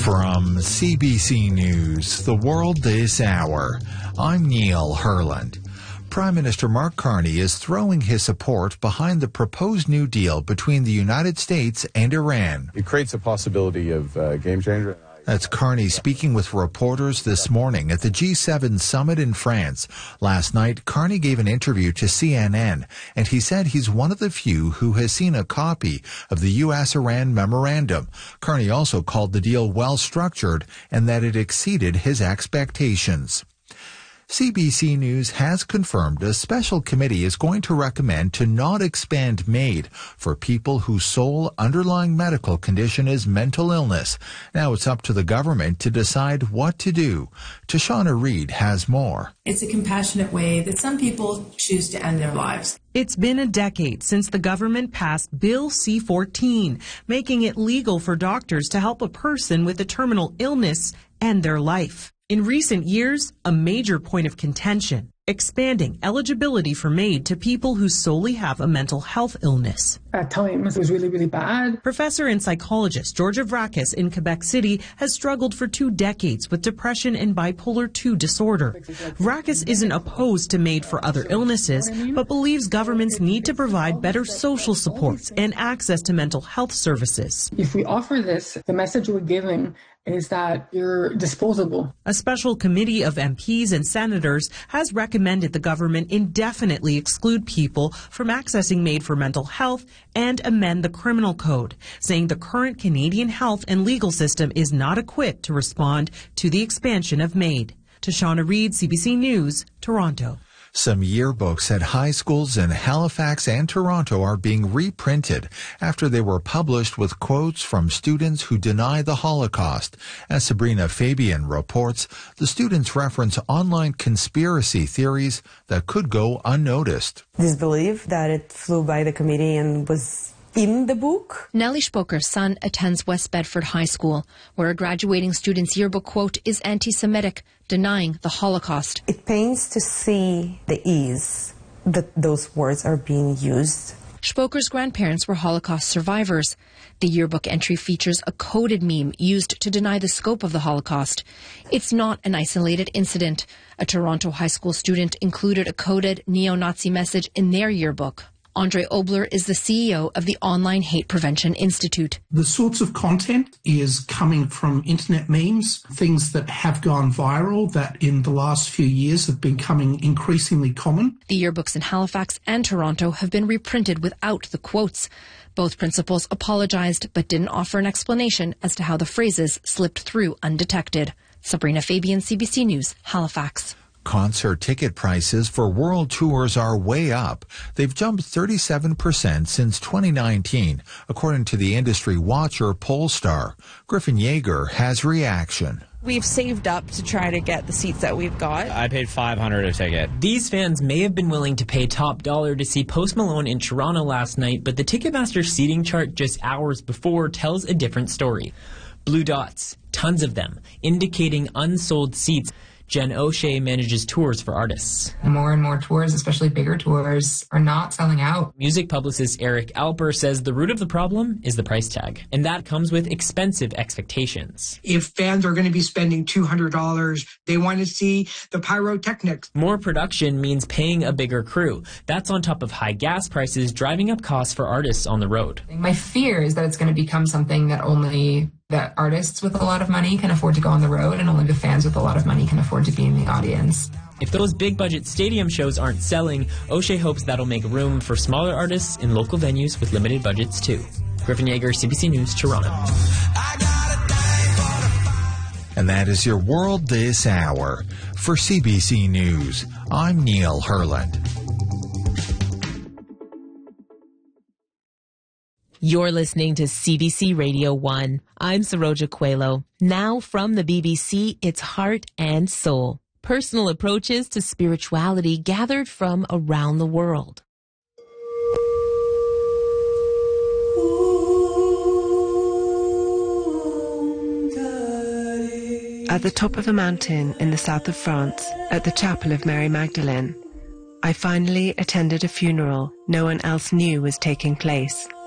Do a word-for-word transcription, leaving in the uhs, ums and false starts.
From C B C News, The World This Hour, I'm Neil Herland. Prime Minister Mark Carney is throwing his support behind the proposed new deal between the United States and Iran. It creates a possibility of uh, game changer. That's Carney speaking with reporters this morning at the G seven summit in France. Last night, Carney gave an interview to C N N, and he said he's one of the few who has seen a copy of the U S Iran memorandum. Carney also called the deal well-structured and that it exceeded his expectations. C B C News has confirmed a special committee is going to recommend to not expand MAID for people whose sole underlying medical condition is mental illness. Now it's up to the government to decide what to do. Tashana Reid has more. It's a compassionate way that some people choose to end their lives. It's been a decade since the government passed Bill C fourteen, making it legal for doctors to help a person with a terminal illness end their life. In recent years, a major point of contention, expanding eligibility for MAID to people who solely have a mental health illness. At times, it was really, really bad. Professor and psychologist Georgia Vrakis in Quebec City has struggled for two decades with depression and bipolar two disorder. Vrakis isn't opposed to MAID for other illnesses, but believes governments need to provide better social supports and access to mental health services. If we offer this, the message we're giving is that you're disposable. A special committee of M Ps and senators has recommended the government indefinitely exclude people from accessing MAID for mental health and amend the criminal code, saying the current Canadian health and legal system is not equipped to respond to the expansion of MAID. Tashana Reid, C B C News, Toronto. Some yearbooks at high schools in Halifax and Toronto are being reprinted after they were published with quotes from students who deny the Holocaust. As Sabrina Fabian reports, the students reference online conspiracy theories that could go unnoticed. Disbelief that it flew by the committee and was in the book. Nellie Spoker's son attends West Bedford High School, where a graduating student's yearbook quote is anti-Semitic, denying the Holocaust. It pains to see the ease that those words are being used. Spoker's grandparents were Holocaust survivors. The yearbook entry features a coded meme used to deny the scope of the Holocaust. It's not an isolated incident. A Toronto high school student included a coded neo-Nazi message in their yearbook. Andre Obler is the C E O of the Online Hate Prevention Institute. The sorts of content is coming from internet memes, things that have gone viral that in the last few years have been becoming increasingly common. The yearbooks in Halifax and Toronto have been reprinted without the quotes. Both principals apologized but didn't offer an explanation as to how the phrases slipped through undetected. Sabrina Fabian, C B C News, Halifax. Concert ticket prices for world tours are way up. They've jumped thirty-seven percent since twenty nineteen, according to the industry watcher Polestar. Griffin Yeager has reaction. We've saved up to try to get the seats that we've got. I paid five hundred dollars a ticket. These fans may have been willing to pay top dollar to see Post Malone in Toronto last night, but the Ticketmaster seating chart just hours before tells a different story. Blue dots, tons of them, indicating unsold seats. Jen O'Shea manages tours for artists. More and more tours, especially bigger tours, are not selling out. Music publicist Eric Alper says the root of the problem is the price tag, and that comes with expensive expectations. If fans are going to be spending two hundred dollars, they want to see the pyrotechnics. More production means paying a bigger crew. That's on top of high gas prices, driving up costs for artists on the road. My fear is that it's going to become something that only that artists with a lot of money can afford to go on the road, and only the fans with a lot of money can afford to be in the audience. If those big-budget stadium shows aren't selling, O'Shea hopes that'll make room for smaller artists in local venues with limited budgets, too. Griffin Yeager, C B C News, Toronto. And that is your World This Hour. For C B C News, I'm Neil Herland. You're listening to C B C Radio one. I'm Saroja Coelho. Now from the B B C, it's Heart and Soul. Personal approaches to spirituality gathered from around the world. At the top of a mountain in the south of France, at the chapel of Mary Magdalene, I finally attended a funeral no one else knew was taking place.